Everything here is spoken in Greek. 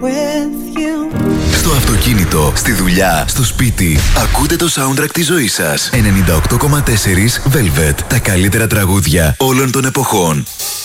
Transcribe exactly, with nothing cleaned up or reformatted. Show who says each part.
Speaker 1: with you.
Speaker 2: Στο αυτοκίνητο, στη δουλειά, στο σπίτι. Ακούτε το soundtrack της ζωής σας. ενενήντα οκτώ κόμμα τέσσερα Velvet. Τα καλύτερα τραγούδια όλων των εποχών.